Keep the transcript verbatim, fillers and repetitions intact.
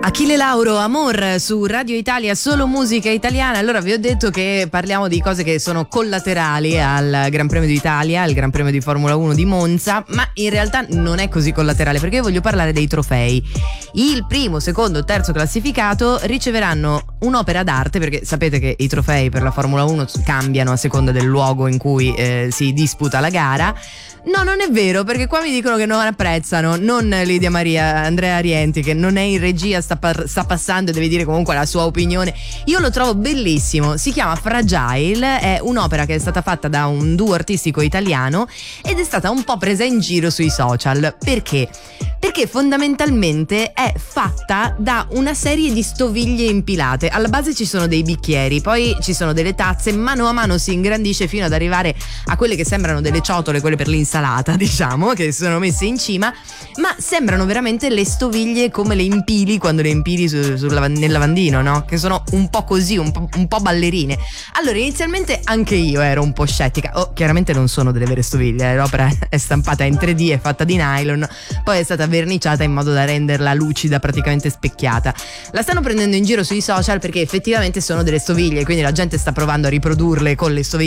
Achille Lauro, Amor su Radio Italia, solo musica italiana. Allora vi ho detto che parliamo di cose che sono collaterali al Gran Premio d'Italia, al Gran Premio di Formula uno di Monza, ma in realtà non è così collaterale, perché io voglio parlare dei trofei. Il primo, secondo, terzo classificato riceveranno un'opera d'arte, perché sapete che i trofei per la Formula uno cambiano a seconda del luogo in cui eh, si disputa la gara. No, non è vero, perché qua mi dicono che non apprezzano, non Lidia Maria, Andrea Rienti, che non è in regia, sta, par- sta passando e deve dire comunque la sua opinione. Io lo trovo bellissimo, si chiama Fragile, è un'opera che è stata fatta da un duo artistico italiano ed è stata un po' presa in giro sui social. Perché? Perché fondamentalmente è fatta da una serie di stoviglie impilate. Alla base ci sono dei bicchieri, poi ci sono delle tazze, mano a mano si ingrandisce fino ad arrivare a quelle che sembrano delle ciotole, quelle per l'insalata, diciamo, che sono messe in cima, ma sembrano veramente le stoviglie come le impili quando le impili su, sul lav- nel lavandino, no? Che sono un po' così, un po', un po' ballerine. Allora, inizialmente anche io ero un po' scettica. Oh, chiaramente non sono delle vere stoviglie, l'opera è stampata in tre D, è fatta di nylon, poi è stata verniciata in modo da renderla lucida, praticamente specchiata. La stanno prendendo in giro sui social perché effettivamente sono delle stoviglie, quindi la gente sta provando a riprodurle con le stoviglie